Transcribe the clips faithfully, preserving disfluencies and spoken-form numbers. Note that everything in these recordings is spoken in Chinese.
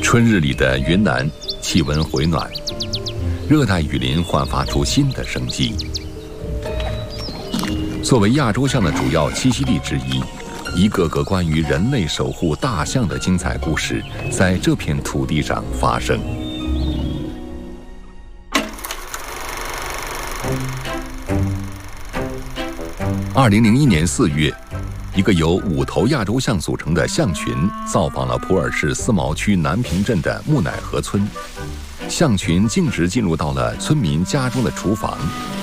春日里的云南气温回暖，热带雨林焕发出新的生机。作为亚洲象的主要栖息地之一，一个个关于人类守护大象的精彩故事在这片土地上发生。二零零一年四月，一个由五头亚洲象组成的象群造访了普洱市思茅区南平镇的木乃河村。象群径直进入到了村民家中的厨房。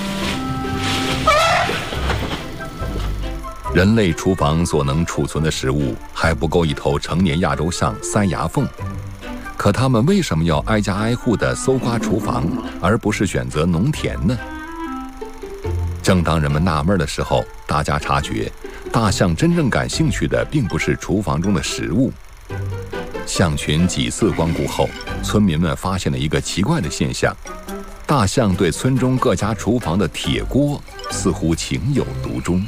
人类厨房所能储存的食物还不够一头成年亚洲象塞牙缝，可他们为什么要挨家挨户地搜刮厨房，而不是选择农田呢？正当人们纳闷的时候，大家察觉，大象真正感兴趣的并不是厨房中的食物。象群几次光顾后，村民们发现了一个奇怪的现象：大象对村中各家厨房的铁锅似乎情有独钟。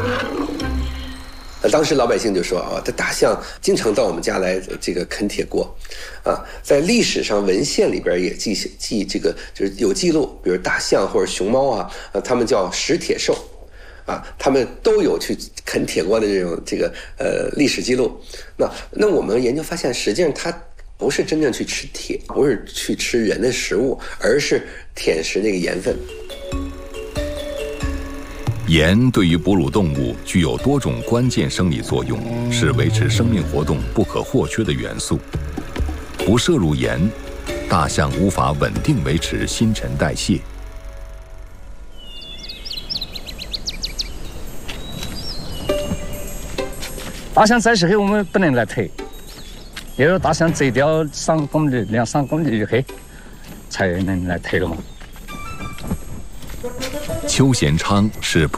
当时老百姓就说啊，这大象经常到我们家来这个啃铁锅，啊，在历史上文献里边也记记这个就是有记录，比如大象或者熊猫啊，呃，他们叫食铁兽，啊，他们都有去啃铁锅的这种这个呃历史记录。那那我们研究发现，实际上它不是真正去吃铁，不是去吃人的食物，而是舔食那个盐分。 盐对于哺乳动物具有多种关键生理作用，是维持生命活动不可或缺的元素。不摄入盐，大象无法稳定维持新陈代谢。 大象在时候我们不能来推，要有大象走掉三公里、两三公里以后，才能来推了嘛。 邱贤昌是普